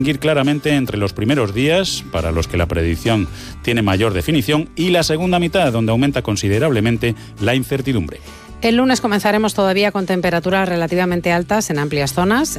distinguir claramente entre los primeros días, para los que la predicción tiene mayor definición, y la segunda mitad, donde aumenta considerablemente la incertidumbre. El lunes comenzaremos todavía con temperaturas relativamente altas en amplias zonas.